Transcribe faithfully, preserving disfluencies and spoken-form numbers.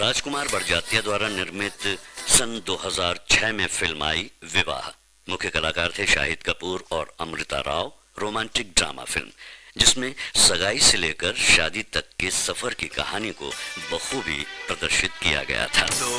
राजकुमार बड़जात्या द्वारा निर्मित सन दो हज़ार छह में फिल्म आई विवाह। मुख्य कलाकार थे शाहिद कपूर और Amrita Rao. Romantic drama film जिसमें सगाई से लेकर शादी तक के सफर की कहानी को बखूबी प्रदर्शित किया गया था। दो